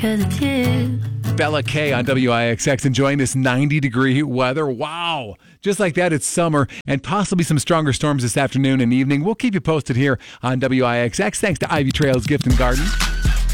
to the tip. Bella K on WIXX enjoying this 90-degree weather. Wow. Just like that, it's summer and possibly some stronger storms this afternoon and evening. We'll keep you posted here on WIXX. Thanks to Ivy Trails Gift and Garden.